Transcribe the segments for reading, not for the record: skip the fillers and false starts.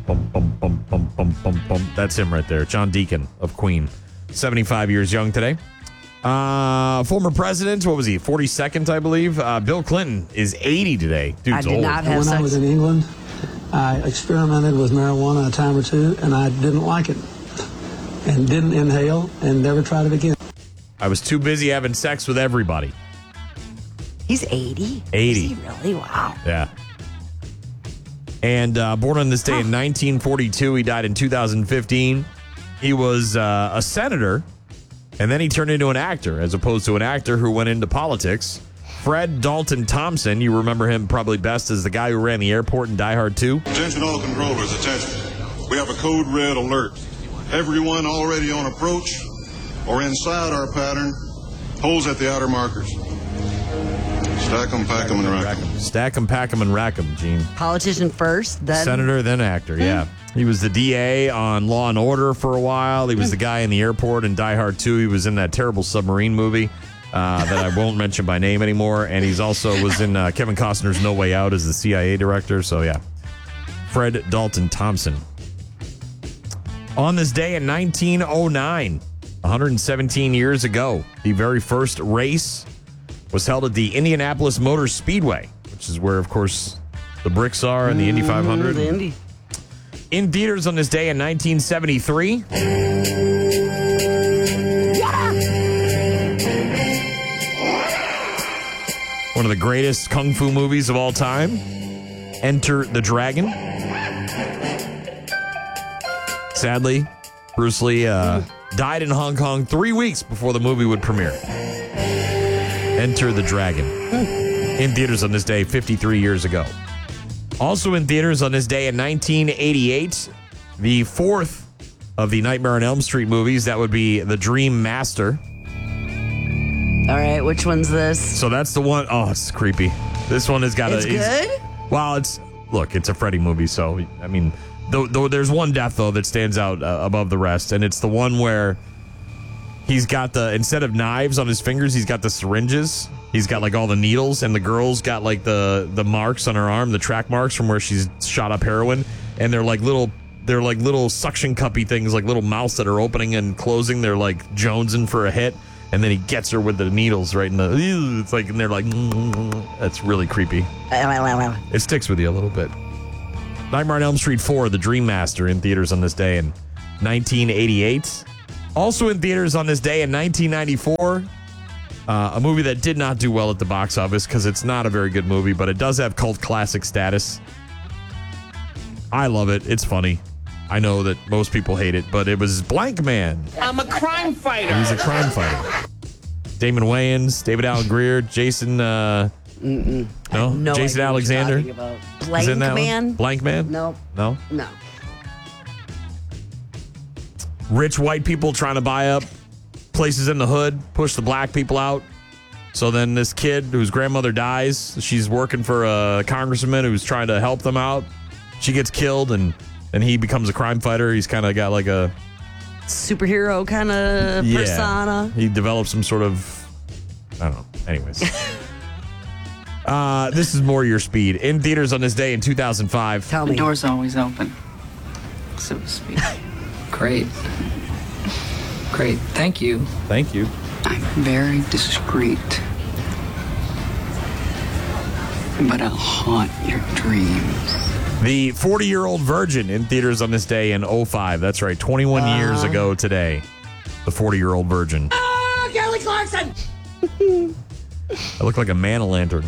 Bum, bum, bum, bum, bum, bum, bum. That's him right there. John Deacon of Queen. 75 years young today. Former president, what was he? 42nd, I believe. Bill Clinton is 80 today. Dude's I did old. not have When sex. I was in England, I experimented with marijuana a time or two, and I didn't like it. And didn't inhale, and never tried it again. I was too busy having sex with everybody. He's 80? 80. Is he really? Wow. Yeah. And born on this day in 1942. He died in 2015. He was a senator, and then he turned into an actor, as opposed to an actor who went into politics. Fred Dalton Thompson, you remember him probably best as the guy who ran the airport in Die Hard 2. Attention all controllers, attention. We have a code red alert. Everyone already on approach or inside our pattern, holes at the outer markers. Stack them, pack them, and rack them. Stack them, pack them, and rack them, Gene. Politician first, then Senator, then actor, yeah. He was the DA on Law and Order for a while. He was the guy in the airport in Die Hard 2. He was in that terrible submarine movie that I won't mention by name anymore. And he's also was in Kevin Costner's No Way Out as the CIA director. So, yeah. Fred Dalton Thompson. On this day in 1909, 117 years ago, the very first race was held at the Indianapolis Motor Speedway, which is where, of course, the bricks are and the Indy 500. the Indy. In theaters on this day in 1973. One of the greatest kung fu movies of all time. Enter the Dragon. Sadly, Bruce Lee died in Hong Kong 3 weeks before the movie would premiere. Enter the Dragon. In theaters on this day 53 years ago. Also in theaters on this day in 1988, the fourth of the Nightmare on Elm Street movies. That would be The Dream Master. All right, which one's this? So that's the one. Oh, it's creepy. This one has got It's good? Well, it's a Freddy movie, so I mean, though there's one death though that stands out above the rest, and it's the one where he's got instead of knives on his fingers, he's got the syringes. He's got like all the needles, and the girl's got like the marks on her arm, the track marks from where she's shot up heroin, and they're like little suction cuppy things, like little mouths that are opening and closing. They're like jonesing for a hit, and then he gets her with the needles right in the. It's like, and they're like, that's really creepy. It sticks with you a little bit. Nightmare on Elm Street 4, The Dream Master, in theaters on this day in 1988. Also in theaters on this day in 1994. A movie that did not do well at the box office because it's not a very good movie, but it does have cult classic status. I love it. It's funny. I know that most people hate it, but it was Blank Man. I'm a crime fighter. He's a crime fighter. Damon Wayans, David Alan Grier, Jason. No, No Jason idea what you're Alexander. talking about. Is Blank in that Man? one? Blank Man? No. No. No. Rich white people trying to buy up places in the hood, push the black people out. So then this kid whose grandmother dies, she's working for a congressman who's trying to help them out. She gets killed, and he becomes a crime fighter. He's kind of got like a Superhero kind of persona. He develops some sort of, I don't know. Anyways. This is more your speed. In theaters on this day in 2005. Tell The me. door's always open, so to speak. Great. Great. Thank you. Thank you. I'm very discreet, but I'll haunt your dreams. The 40-Year-Old Virgin in theaters on this day in 2005. That's right, 21 years ago today. The 40-Year-Old Virgin. Oh, Kelly Clarkson! I look like a man-o'-lantern.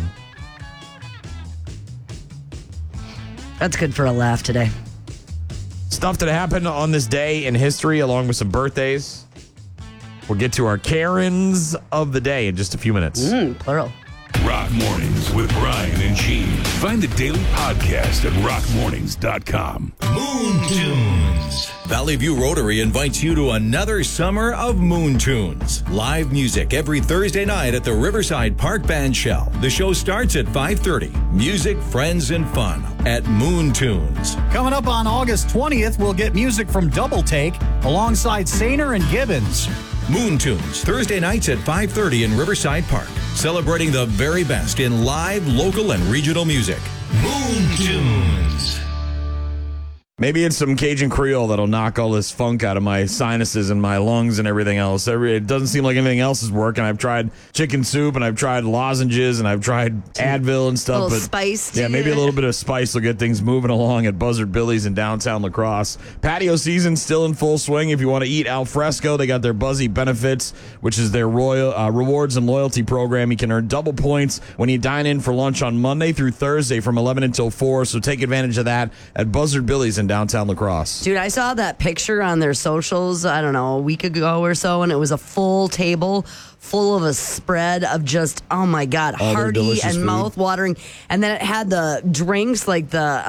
That's good for a laugh today. Stuff that happened on this day in history, along with some birthdays. We'll get to our Karens of the day in just a few minutes. Plural. Rock Mornings with Brian and Gene. Find the daily podcast at rockmornings.com. Moon Tunes. Valley View Rotary invites you to another summer of Moon Tunes. Live music every Thursday night at the Riverside Park Band Shell. The show starts at 5:30. Music, friends, and fun at Moon Tunes. Coming up on August 20th, we'll get music from Double Take alongside Sainer and Gibbons. Moon Tunes, Thursday nights at 5:30 in Riverside Park. Celebrating the very best in live, local, and regional music. Moon Tunes. Maybe it's some Cajun Creole that'll knock all this funk out of my sinuses and my lungs and everything else. It doesn't seem like anything else is working. I've tried chicken soup and I've tried lozenges and I've tried Advil and stuff. A little but spice. Yeah, maybe a little bit of spice will get things moving along at Buzzard Billy's in downtown La Crosse. Patio season still in full swing. If you want to eat al fresco, they got their Buzzy Benefits, which is their royal rewards and loyalty program. You can earn double points when you dine in for lunch on Monday through Thursday from 11 until 4. So take advantage of that at Buzzard Billy's in downtown La Crosse. Dude, I saw that picture on their socials, I don't know, a week ago or so, and it was a full table full of a spread of just, oh my God, hearty and mouth-watering. And then it had the drinks like the,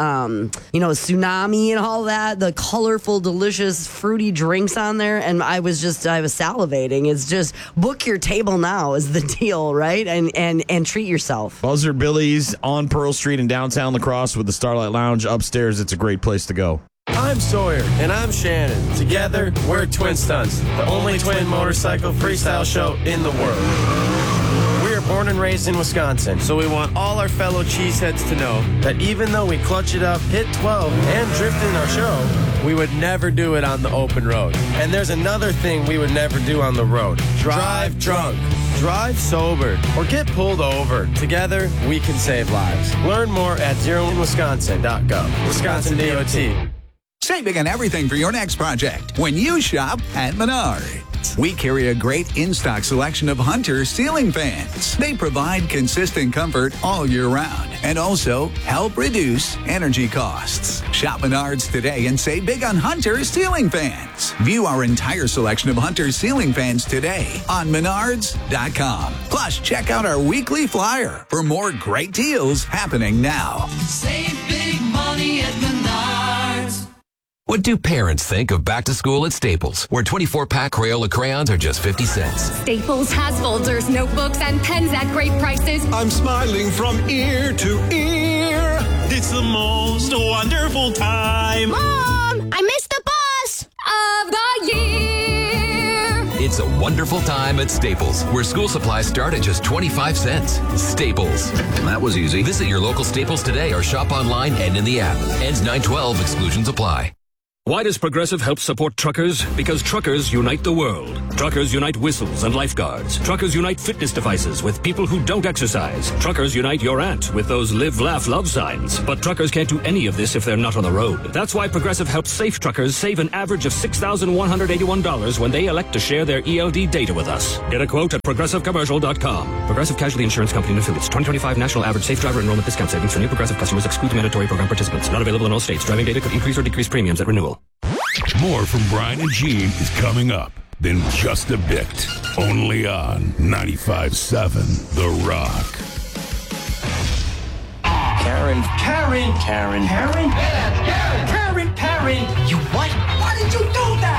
tsunami and all that, the colorful, delicious, fruity drinks on there. And I was salivating. It's just book your table now is the deal, right? And treat yourself. Buzzard Billy's on Pearl Street in downtown La Crosse with the Starlight Lounge upstairs. It's a great place to go. I'm Sawyer. And I'm Shannon. Together, we're Twin Stunts, the only twin motorcycle freestyle show in the world. We are born and raised in Wisconsin, so we want all our fellow cheeseheads to know that even though we clutch it up, hit 12, and drift in our show, we would never do it on the open road. And there's another thing we would never do on the road. Drive drunk. Drive sober or get pulled over. Together, we can save lives. Learn more at zeroinwisconsin.gov. Wisconsin DOT. Save big on everything for your next project when you shop at Menards. We carry a great in-stock selection of Hunter ceiling fans. They provide consistent comfort all year round and also help reduce energy costs. Shop Menards today and save big on Hunter ceiling fans. View our entire selection of Hunter ceiling fans today on Menards.com. Plus, check out our weekly flyer for more great deals happening now. Save big money at Menards. What do parents think of back to school at Staples, where 24-pack Crayola crayons are just 50 cents? Staples has folders, notebooks, and pens at great prices. I'm smiling from ear to ear. It's the most wonderful time. Mom, I missed the bus of the year. It's a wonderful time at Staples, where school supplies start at just 25 cents. Staples. That was easy. Visit your local Staples today or shop online and in the app. Ends 9/12. Exclusions apply. Why does Progressive help support truckers? Because truckers unite the world. Truckers unite whistles and lifeguards. Truckers unite fitness devices with people who don't exercise. Truckers unite your aunt with those live, laugh, love signs. But truckers can't do any of this if they're not on the road. That's why Progressive helps safe truckers save an average of $6,181 when they elect to share their ELD data with us. Get a quote at ProgressiveCommercial.com. Progressive Casualty Insurance Company and Affiliates. 2025 National Average Safe Driver Enrollment Discount Savings for new Progressive customers excludes mandatory program participants. Not available in all states. Driving data could increase or decrease premiums at renewal. More from Brian and Gene is coming up in just a bit. Only on 95.7 The Rock. Karen. Karen. Karen. Karen. Karen. Karen. Karen. You what? Why did you do that?